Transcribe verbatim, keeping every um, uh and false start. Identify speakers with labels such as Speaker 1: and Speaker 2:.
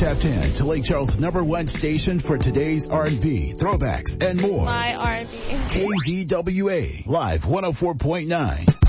Speaker 1: Tap ten to Lake Charles' number one station for today's R and B, throwbacks, and more.
Speaker 2: My R and B.
Speaker 1: K Z W A, live one oh four point nine.